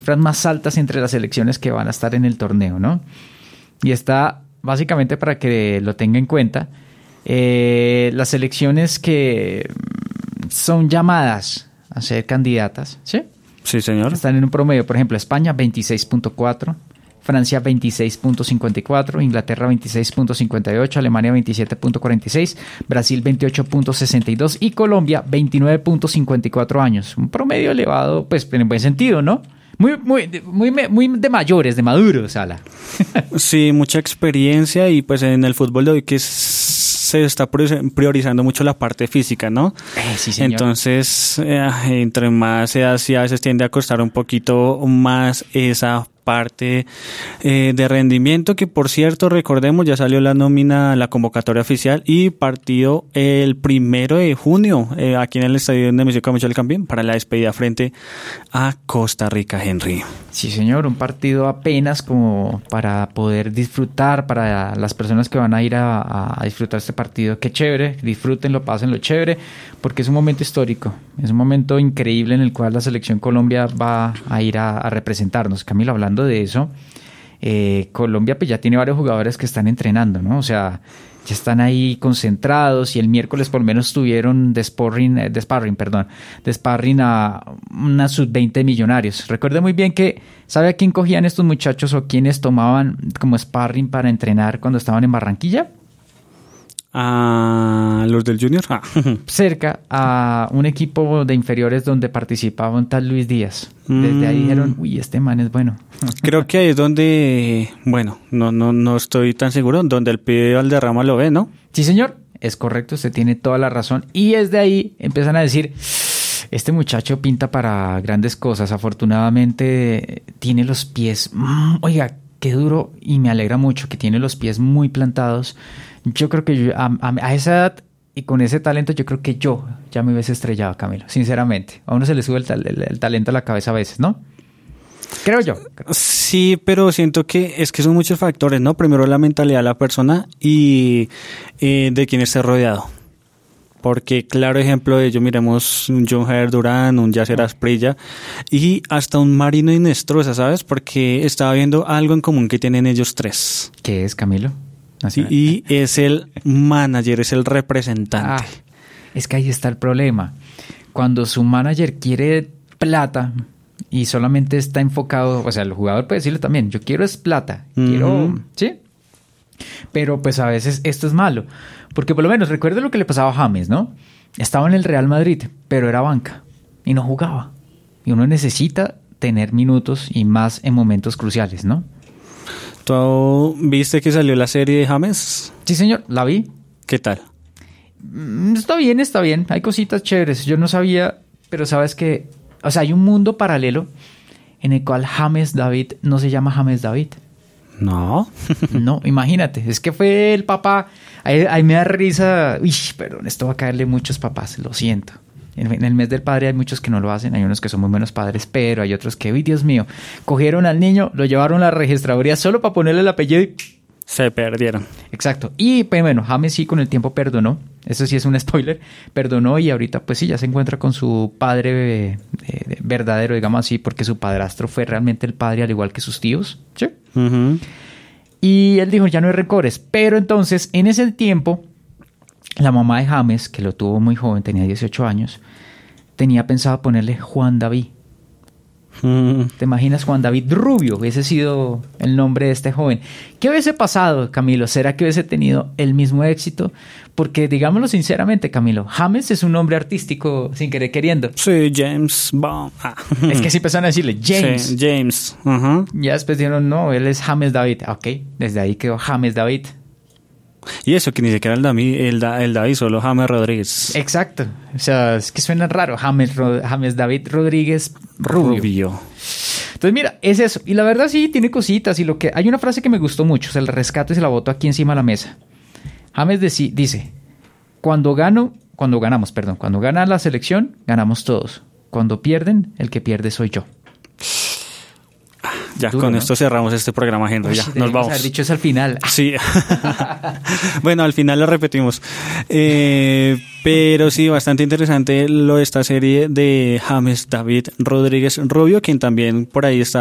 cifras más altas entre las selecciones que van a estar en el torneo, ¿no? Y está básicamente para que lo tenga en cuenta. Las selecciones que son llamadas a ser candidatas, ¿sí? Sí, señor. Están en un promedio, por ejemplo, España 26.4, Francia 26.54, Inglaterra 26.58, Alemania 27.46, Brasil 28.62 y Colombia 29.54 años. Un promedio elevado, pues en buen sentido, ¿no? Muy de mayores, de maduros, Ala. Sí, mucha experiencia y pues en el fútbol de hoy que se está priorizando mucho la parte física, ¿no? Sí, señor. Entonces, entre más edad sí a veces tiende a costar un poquito más esa parte de rendimiento, que por cierto, recordemos, ya salió la nómina, la convocatoria oficial y partido el 1 de junio aquí en el Estadio de Nemesio Camacho del Campín para la despedida frente a Costa Rica, Henry. Sí, señor, un partido apenas como para poder disfrutar, para las personas que van a ir a disfrutar este partido. Qué chévere, disfrútenlo, pásenlo chévere, porque es un momento histórico, es un momento increíble en el cual la selección Colombia va a ir a representarnos. Camilo, hablando de eso, Colombia pues ya tiene varios jugadores que están entrenando, ¿no? O sea, ya están ahí concentrados y el miércoles por lo menos tuvieron de sparring a una sub-20 Millonarios. Recuerde muy bien que, ¿sabe a quién cogían estos muchachos o quiénes tomaban como sparring para entrenar cuando estaban en Barranquilla? A los del Junior. Cerca a un equipo de inferiores donde participaba un tal Luis Díaz. Desde ahí dijeron, uy, este man es bueno. Creo que ahí es donde, bueno, no estoy tan seguro, donde el pibe Valderrama lo ve, ¿no? Sí, señor, es correcto, usted tiene toda la razón. Y desde ahí empiezan a decir, este muchacho pinta para grandes cosas. Afortunadamente tiene los pies, oiga, qué duro, y me alegra mucho que tiene los pies muy plantados. Yo creo que a esa edad y con ese talento, yo creo que yo ya me hubiese estrellado, Camilo, sinceramente. A uno se le sube el talento a la cabeza a veces, ¿no? Creo yo. Sí, pero siento que son muchos factores, ¿no? Primero la mentalidad de la persona y de quien esté rodeado. Porque claro ejemplo de ello, miremos un John Jair Durán, un Yasser Asprilla y hasta un Marino Inestrosa, ¿sabes? Porque estaba viendo algo en común que tienen ellos tres. ¿Qué es, Camilo? Sí, y es el manager, es el representante. Es que ahí está el problema. Cuando su manager quiere plata y solamente está enfocado, o sea, el jugador puede decirle también, yo quiero es plata, quiero, ¿sí? Pero pues a veces esto es malo, porque por lo menos recuerda lo que le pasaba a James, ¿no? Estaba en el Real Madrid, pero era banca y no jugaba. Y uno necesita tener minutos y más en momentos cruciales, ¿no? ¿Tú viste que salió la serie de James? Sí, señor, la vi. ¿Qué tal? Está bien. Hay cositas chéveres. Yo no sabía, pero sabes que, o sea, hay un mundo paralelo en el cual James David no se llama James David. No. No, imagínate. Es que fue el papá. Ahí me da risa. Uy, perdón, esto va a caerle muchos papás. Lo siento. En el mes del padre hay muchos que no lo hacen, hay unos que son muy buenos padres, pero hay otros que, uy, Dios mío, cogieron al niño, lo llevaron a la registraduría solo para ponerle el apellido y se perdieron. Exacto. Y pues bueno, James sí con el tiempo perdonó, eso sí es un spoiler, perdonó y ahorita pues sí ya se encuentra con su padre verdadero, digamos así, porque su padrastro fue realmente el padre al igual que sus tíos, ¿sí? Uh-huh. Y él dijo, ya no hay rencores, pero entonces en ese tiempo la mamá de James, que lo tuvo muy joven, tenía 18 años, tenía pensado ponerle Juan David. ¿Te imaginas Juan David Rubio? Hubiese sido el nombre de este joven. ¿Qué hubiese pasado, Camilo? ¿Será que hubiese tenido el mismo éxito? Porque, digámoslo sinceramente, Camilo, James es un nombre artístico sin querer queriendo. Sí, James Bond. Es que sí empezaron a decirle James. Sí, James. Uh-huh. Ya después dijeron, no, él es James David. Ok, desde ahí quedó James David. Y eso que ni siquiera el David, solo James Rodríguez. Exacto. O sea, es que suena raro. James David Rodríguez Rubio. Entonces, mira, es eso. Y la verdad sí, tiene cositas. Y hay una frase que me gustó mucho. Se la rescato y se la boto aquí encima de la mesa. James dice, cuando gana la selección, ganamos todos. Cuando pierden, el que pierde soy yo. Ya Duro, con ¿no? esto cerramos este programa, Henry. Uy, Ya, nos debimos vamos. haber dicho eso al final. Sí. Bueno, al final lo repetimos. Pero sí, bastante interesante esta serie de James David Rodríguez Rubio, quien también por ahí está